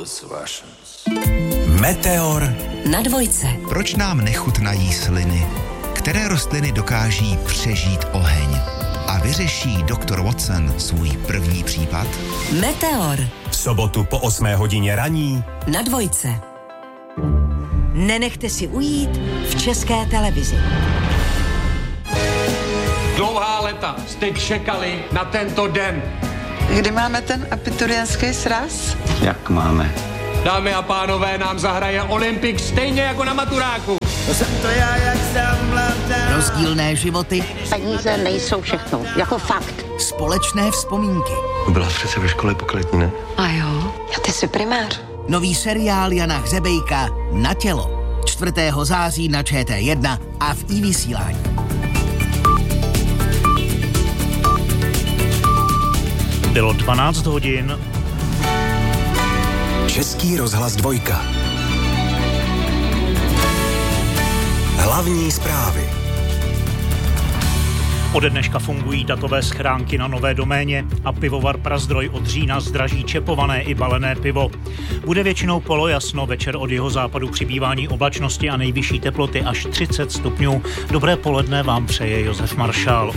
Meteor na dvojce. Proč nám nechutnají sliny? Které rostliny dokáží přežít oheň? A vyřeší doktor Watson svůj první případ? Meteor. V sobotu po 8 hodině raní na dvojce. Nenechte si ujít v České televizi. Dlouhá léta jste čekali na tento den. Kdy máme ten abiturientský sraz? Jak máme? Dámy a pánové, nám zahraje Olympik stejně jako na maturáku. To jsem to já, jak jsem mladá. Rozdílné životy. Peníze nejsou všechno, jako fakt. Společné vzpomínky. Byla přece ve škole pokletní, ne? A jo, a ty jsi primář. Nový seriál Jana Hřebejka Na tělo. 4. září na ČT1 a v iVysílání. Bylo 12 hodin. Český rozhlas 2. Hlavní zprávy. Ode dneška fungují datové schránky na nové doméně a pivovar Prazdroj od října zdraží čepované i balené pivo. Bude většinou polojasno, večer od jihozápadu přibývání oblačnosti a nejvyšší teploty až 30 stupňů. Dobré poledne vám přeje Josef Maršál.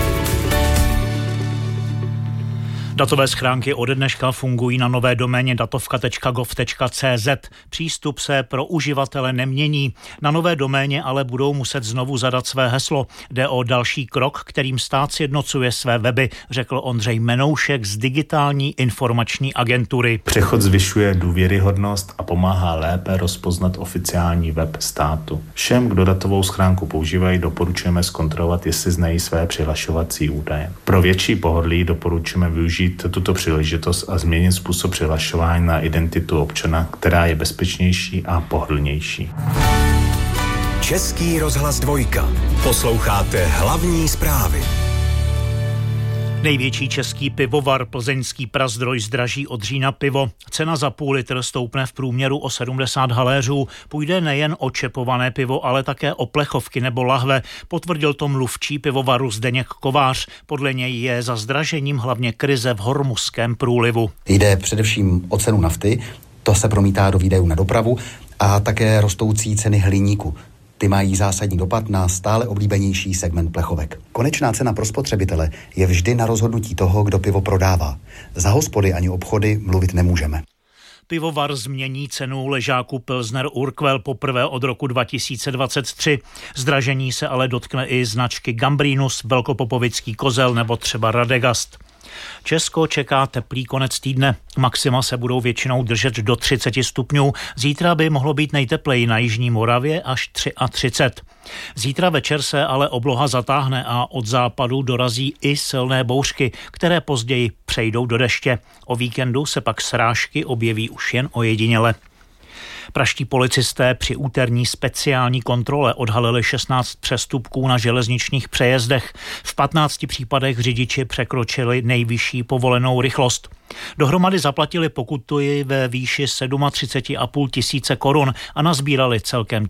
Datové schránky ode dneška fungují na nové doméně datovka.gov.cz. Přístup se pro uživatele nemění. Na nové doméně ale budou muset znovu zadat své heslo. Jde o další krok, kterým stát sjednocuje své weby, řekl Ondřej Menoušek z Digitální informační agentury. Přechod zvyšuje důvěryhodnost a pomáhá lépe rozpoznat oficiální web státu. Všem, kdo datovou schránku používají, doporučujeme zkontrolovat, jestli znají své přihlašovací údaje. Pro větší pohodlí doporučujeme využít tuto příležitost a změnit způsob přihlašování na identitu občana, která je bezpečnější a pohodlnější. Český rozhlas 2. Posloucháte hlavní zprávy. Největší český pivovar plzeňský Prazdroj zdraží od října pivo. Cena za půl litr stoupne v průměru o 70 haléřů. Půjde nejen o čepované pivo, ale také o plechovky nebo lahve. Potvrdil to mluvčí pivovaru Zdeněk Kovář. Podle něj je za zdražením hlavně krize v Hormuzském průlivu. Jde především o cenu nafty, to se promítá do výdajů na dopravu a také rostoucí ceny hliníku. Ty mají zásadní dopad na stále oblíbenější segment plechovek. Konečná cena pro spotřebitele je vždy na rozhodnutí toho, kdo pivo prodává. Za hospody ani obchody mluvit nemůžeme. Pivovar změní cenu ležáku Pilsner Urquell poprvé od roku 2023. Zdražení se ale dotkne i značky Gambrinus, Velkopopovický kozel nebo třeba Radegast. Česko čeká teplý konec týdne. Maxima se budou většinou držet do 30 stupňů. Zítra by mohlo být nejtepleji na jižní Moravě až 33. Zítra večer se ale obloha zatáhne a od západu dorazí i silné bouřky, které později přejdou do deště. O víkendu se pak srážky objeví už jen ojediněle. Praští policisté při úterní speciální kontrole odhalili 16 přestupků na železničních přejezdech. V 15 případech řidiči překročili nejvyšší povolenou rychlost. Dohromady zaplatili pokuty ve výši 37,5 tisíce korun a nazbírali celkem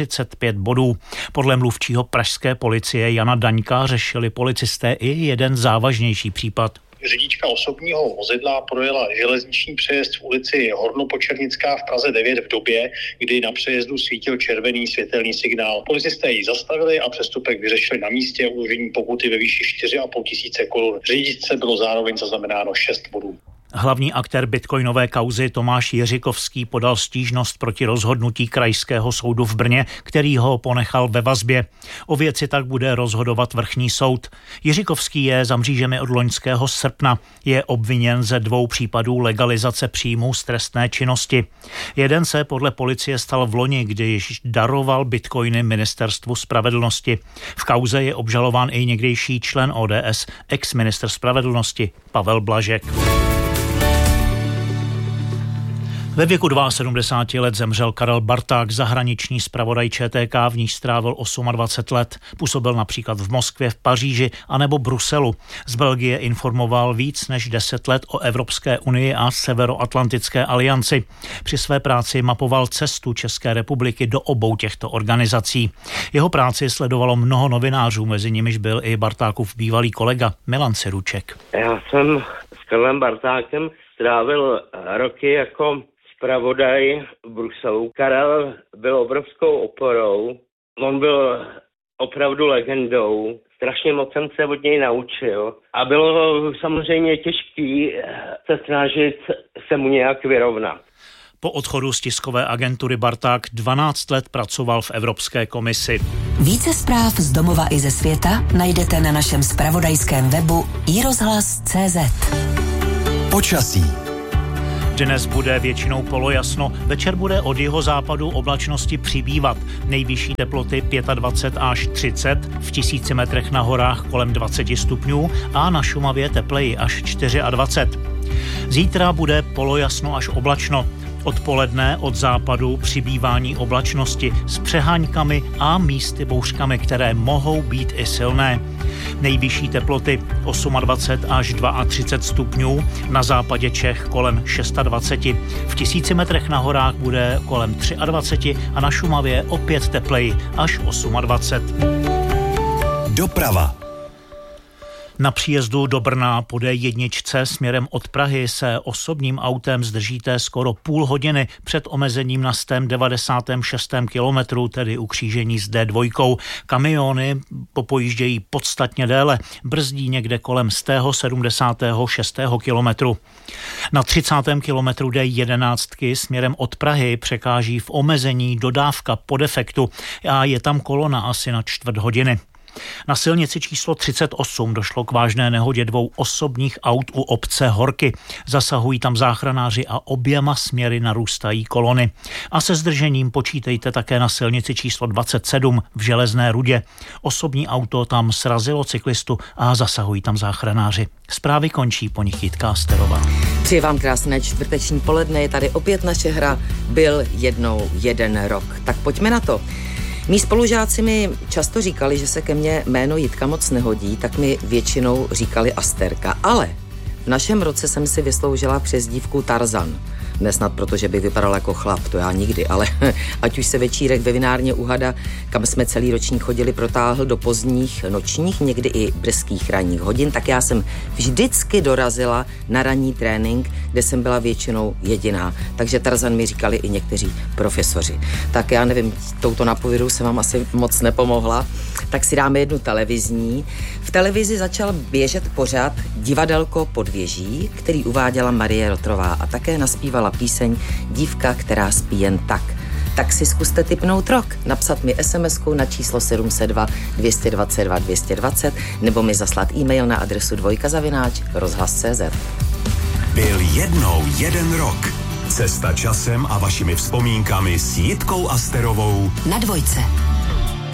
45 bodů. Podle mluvčího pražské policie Jana Daňka řešili policisté i jeden závažnější případ. Řidička osobního vozidla projela železniční přejezd v ulici Hornopočernická v Praze 9 v době, kdy na přejezdu svítil červený světelný signál. Policisté ji zastavili a přestupek vyřešili na místě uložení pokuty ve výši 4,5 tisíce korun. Řidičce bylo zároveň zaznamenáno 6 bodů. Hlavní aktér bitcoinové kauzy Tomáš Jiřikovský podal stížnost proti rozhodnutí Krajského soudu v Brně, který ho ponechal ve vazbě. O věci tak bude rozhodovat vrchní soud. Jiřikovský je za mřížemi od loňského srpna. Je obviněn ze 2 případů legalizace příjmů z trestné činnosti. Jeden se podle policie stal v loni, když daroval bitcoiny Ministerstvu spravedlnosti. V kauze je obžalován i někdejší člen ODS, ex-ministr spravedlnosti Pavel Blažek. Ve věku 72 let zemřel Karel Barták, zahraniční zpravodaj ČTK, v níž strávil 28 let. Působil například v Moskvě, v Paříži anebo Bruselu. Z Belgie informoval víc než 10 let o Evropské unii a Severoatlantické alianci. Při své práci mapoval cestu České republiky do obou těchto organizací. Jeho práci sledovalo mnoho novinářů, mezi nimiž byl i Bartákův bývalý kolega Milan Siruček. Já jsem s Karlem Bartákem strávil roky jako zpravodaj v Bruselu. Karel byl obrovskou oporou, on byl opravdu legendou, strašně moc jsem se od něj naučil a bylo samozřejmě těžký se snažit se mu nějak vyrovnat. Po odchodu z tiskové agentury Barták 12 let pracoval v Evropské komisi. Více zpráv z domova i ze světa najdete na našem zpravodajském webu iRozhlas.cz. Počasí. Dnes bude většinou polojasno, večer bude od jihozápadu oblačnosti přibývat. Nejvyšší teploty 25 až 30, v 1000 metrech na horách kolem 20 stupňů a na Šumavě tepleji až 24. Zítra bude polojasno až oblačno. Odpoledne od západu přibývání oblačnosti s přeháňkami a místy bouřkami, které mohou být i silné. Nejvyšší teploty 28 až 32 stupňů, na západě Čech kolem 26. V 1000 metrech na horách bude kolem 23 a na Šumavě opět tepleji až 28. Doprava. Na příjezdu do Brna po D1 směrem od Prahy se osobním autem zdržíte skoro půl hodiny před omezením na 196. kilometru, tedy u křížení s D2. Kamiony popojíždějí podstatně déle, brzdí někde kolem 176. kilometru. Na 30. kilometru D11 směrem od Prahy překáží v omezení dodávka po defektu a je tam kolona asi na čtvrt hodiny. Na silnici číslo 38 došlo k vážné nehodě 2 osobních aut u obce Horky. Zasahují tam záchranáři a oběma směry narůstají kolony. A se zdržením počítejte také na silnici číslo 27 v Železné Rudě. Osobní auto tam srazilo cyklistu a zasahují tam záchranáři. Zprávy končí, po nich Jitka Asterová. Přeji vám krásné čtvrteční poledne, je tady opět naše hra Byl jednou jeden rok. Tak pojďme na to. Mí spolužáci mi často říkali, že se ke mně jméno Jitka moc nehodí, tak mi většinou říkali Asterka. Ale v našem roce jsem si vysloužila přezdívku Tarzan. Nesnad proto, že bych vypadal jako chlap, to já nikdy, ale ať už se večírek ve vinárně u Hada, kam jsme celý ročník chodili, protáhl do pozdních nočních, někdy i brzkých ranních hodin, tak já jsem vždycky dorazila na ranní trénink, kde jsem byla většinou jediná. Takže Tarzan mi říkali i někteří profesoři. Tak já nevím, touto napovědou jsem vám asi moc nepomohla, tak si dáme jednu televizní. V televizi začal běžet pořad Divadelko pod věží, který uváděla Marie Rotrová a také naspívala píseň Dívka, která spí jen tak. Tak si zkuste tipnout rok, napsat mi SMS-ku na číslo 702 222 220 nebo mi zaslat e-mail na adresu dvojka@rozhlas.cz. Byl jednou jeden rok. Cesta časem a vašimi vzpomínkami s Jitkou Asterovou na Dvojce.